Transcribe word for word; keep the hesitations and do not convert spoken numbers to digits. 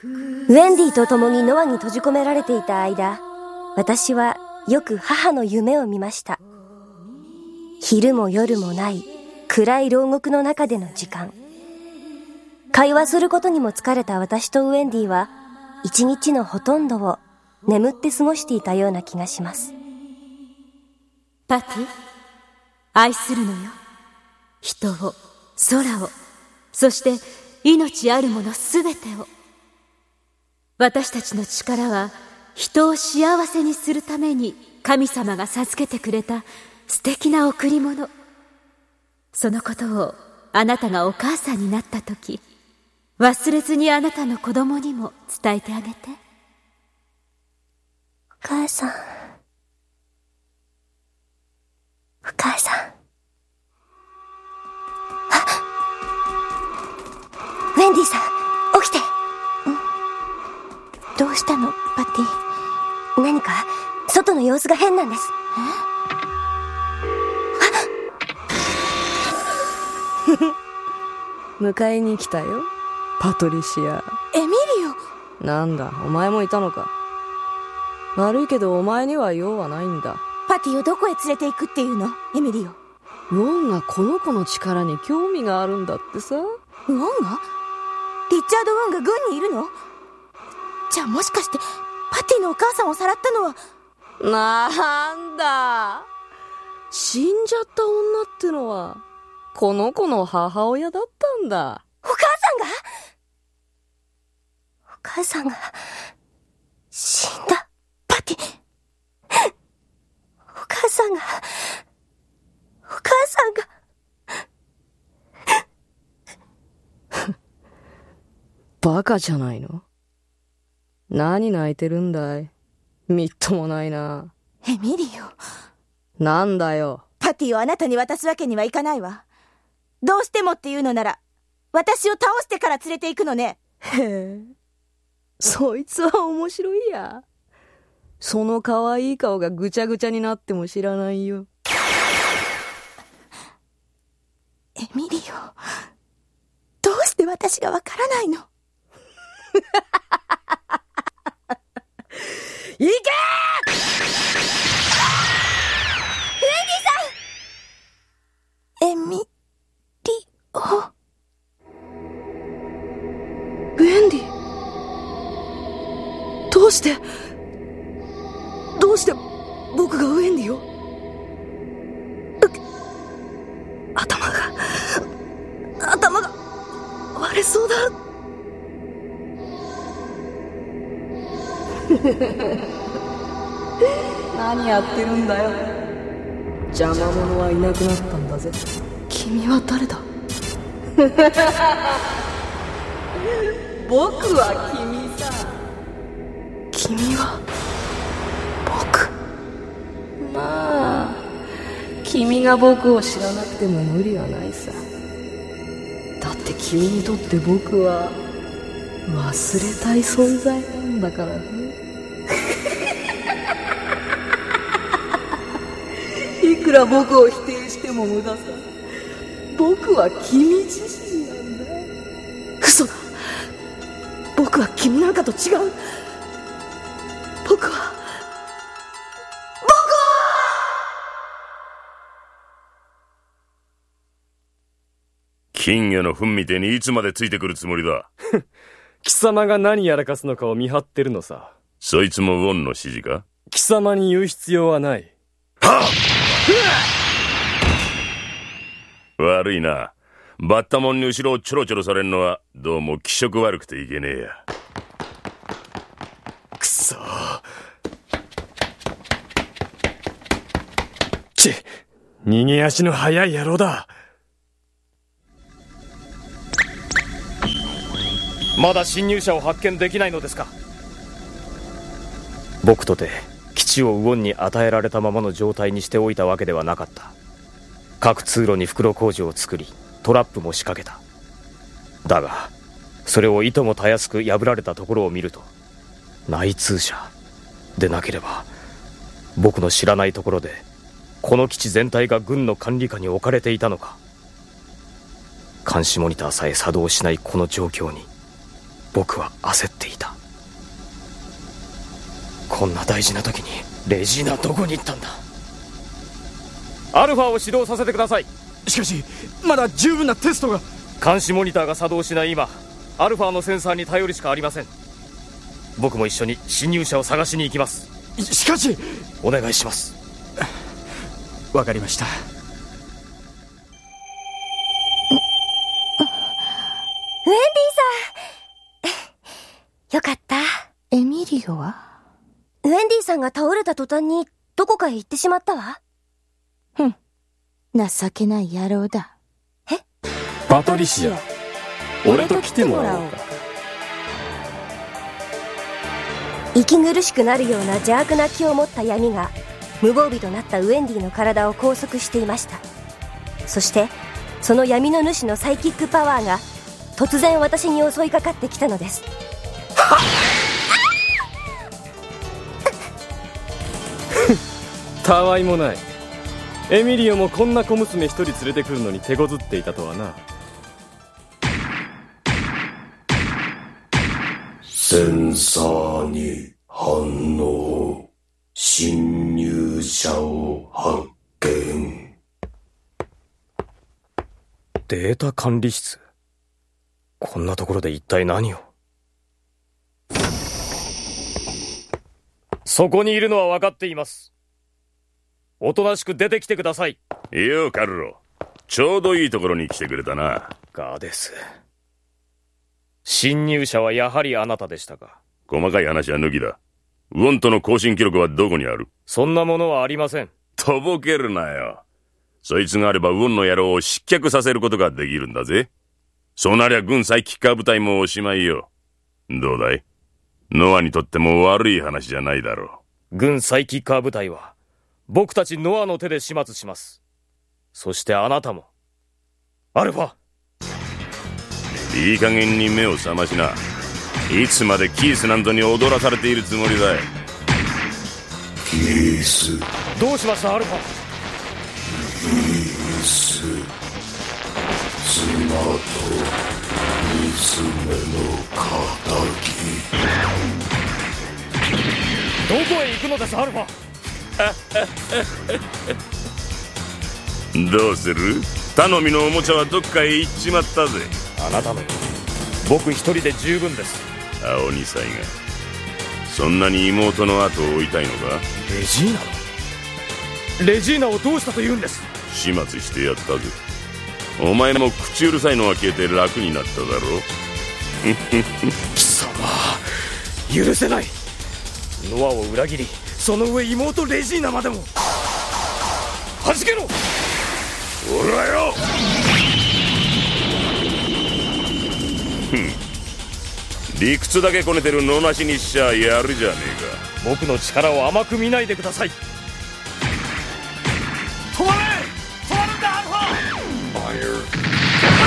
ウェンディと共にノアに閉じ込められていた間、私はよく母の夢を見ました。昼も夜もない暗い牢獄の中での時間。会話することにも疲れた私とウェンディは、一日のほとんどを眠って過ごしていたような気がします。 パティ、愛するのよ。人を、空を、そして命あるものすべてを。私たちの力は人を幸せにするために神様が授けてくれた素敵な贈り物。そのことをあなたがお母さんになったとき、忘れずにあなたの子供にも伝えてあげて。 お母さん。お母さん。あ、ウェンディさん、起きて。ん？どうしたの、パティ。何か、外の様子が変なんです。 え？迎えに来たよ、パトリシア。 エミリオ。なんだ、お前もいたのか。悪いけどお前には用はないんだ。 パティをどこへ連れて行くっていうの、エミリオ。 ウォンがこの子の力に興味があるんだってさ。 ウォンが？リチャード・ウォンが軍にいるの？じゃあもしかしてパティのお母さんをさらったのは。 なんだ、死んじゃった女ってのはこの子の母親だったんだ。 お母さんが？お母さんが死んだ。 パティ。 お母さんがお母さんがバカじゃないの？何泣いてるんだい？みっともないな。 エミリオ。 なんだよ。 パティをあなたに渡すわけにはいかないわ。どうしてもっていうのなら、私を倒してから連れて行くのね。 へえ、そいつは面白いや。その可愛い顔がぐちゃぐちゃになっても知らないよ。 エミリオ、どうして私がわからないの？ 行けー！ エミリオ。 ウェンディ、どうしてどうして僕がウェンディを？頭が頭が割れそうだ。何やってるんだよ。邪魔者はいなくなったんだぜ。君は誰だ？僕は君さ。君は僕？まあ、君が僕を知らなくても無理はないさ。だって君にとって僕は忘れたい存在なんだからね。いくら僕を否定しても無駄さ。僕は君自身なんだ。嘘だ。僕は君なんかと違う。僕は僕は金魚の糞みてえにいつまでついてくるつもりだ。 貴様が何やらかすのかを見張ってるのさ。 そいつもウォンの指示か？ 貴様に言う必要はない。 はっ！悪いな。バッタモンに後ろをちょろちょろされんのはどうも気色悪くていけねえや。 くそー。ち、逃げ足の速い野郎だ。まだ侵入者を発見できないのですか？僕とて基地をウォンに与えられたままの状態にしておいたわけではなかった。各通路に袋小路を作り、トラップも仕掛けた。だがそれをいともたやすく破られたところを見ると、内通者でなければ僕の知らないところでこの基地全体が軍の管理下に置かれていたのか。監視モニターさえ作動しないこの状況に僕は焦っていた。こんな大事な時にレジーナどこに行ったんだ。アルファを始動させてください。 しかしまだ十分なテストが。 監視モニターが作動しない今、アルファのセンサーに頼るしかありません。僕も一緒に侵入者を探しに行きます。 しかしお願いします。 わかりました。 ウェンディさんよかった。 エミリオは？ ウェンディさんが倒れた途端にどこかへ行ってしまったわ。 ふん、情けない野郎だ。 え？ パトリシア、俺と来てもらおうか。 息苦しくなるような邪悪な気を持った闇が無防備となったウェンディの体を拘束していました。そしてその闇の主のサイキックパワーが突然私に襲いかかってきたのです。 たわいもない。エミリオもこんな小娘一人連れてくるのに手こずっていたとはな。 センサーに反応。侵入者を発見。 データ管理室。こんなところで一体何を。そこにいるのは分かっています。おとなしく出てきてください。 いいよカルロ、ちょうどいいところに来てくれたな。 ガーデス、侵入者はやはりあなたでしたか。 細かい話は抜きだ。ウォンとの更新記録はどこにある？ そんなものはありません。 とぼけるなよ。そいつがあればウォンの野郎を失脚させることができるんだぜ。そうなりゃ軍サイキッカー部隊もおしまいよ。どうだい？ノアにとっても悪い話じゃないだろう。軍サイキッカー部隊は僕たちノアの手で始末します。そしてあなたもアルファ。 いい加減に目を覚ましな。いつまでキースなんぞに踊らされているつもりだい。 キース。 どうしましたアルファ。 キース。妻と娘の仇。どこへ行くのですアルファ。どうする？頼みのおもちゃはどっかへ行っちまったぜ。 あなたの僕一人で十分です。 青二歳がそんなに妹の後を追いたいのか？ レジーナのレジーナをどうしたと言うんです？ 始末してやったぜ。お前も口うるさいのが消えて楽になっただろう。 貴様、許せない。ノアを裏切り、その上妹レジーナまでも。はじけろ。 おらよ。ふん、理屈だけこねてる野なしにしちゃやるじゃねえか。 僕の力を甘く見ないでください。